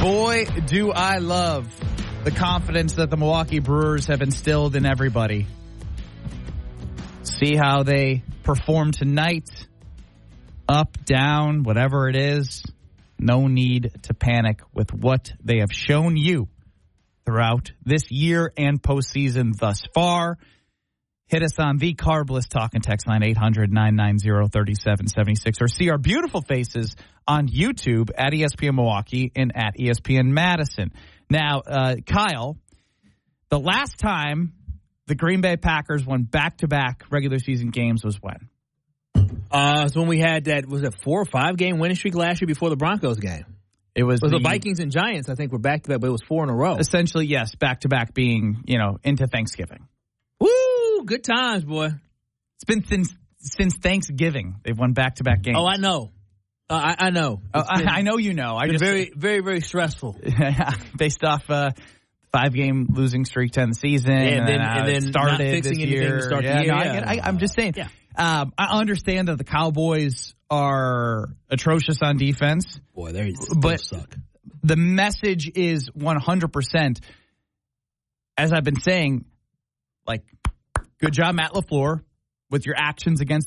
Boy, do I love the confidence that the Milwaukee Brewers have instilled in everybody. See how they perform tonight. Up, down, whatever it is. No need to panic with what they have shown you throughout this year and postseason thus far. Hit us on the Carbless Talk and Text line 800-990-3776 or see our beautiful faces on YouTube at ESPN Milwaukee and at ESPN Madison. Now, Kyle, the last time the Green Bay Packers won back-to-back regular season games was when? It's when we had that, was it 4 or 5 game winning streak last year before the Broncos game? It was the Vikings and Giants, I think, were back-to-back, but it was 4 in a row. Essentially, yes, back-to-back being, into Thanksgiving. Woo! Good times, boy. It's been since Thanksgiving. They've won back-to-back games. Oh, I know. I know. I know you know. It's very, very, very stressful. Based off 5-game losing streak to end the season. Yeah, and then started not fixing this anything year. to start the year. I'm just saying. Yeah. I understand that the Cowboys are atrocious on defense. Boy, they suck. The message is 100%, as I've been saying, good job, Matt LaFleur, with your actions against